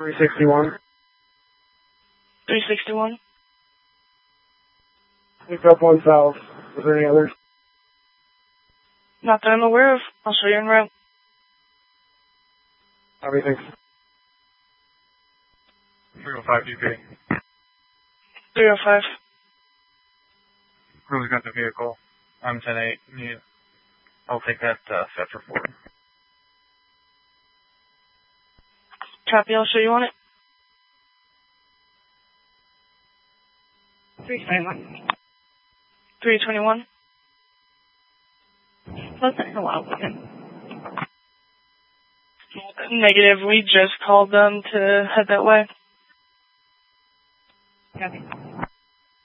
361. 361. Picked up one south. Was there any others? Not that I'm aware of. I'll show you en route. Everything. 305 DP. 305. Crew's got the vehicle. I'm 10-8. I'll take that set for forward. Copy, I'll show you on it. 321. 321. Wasn't in a while with him. Negative, we just called them to head that way. Copy.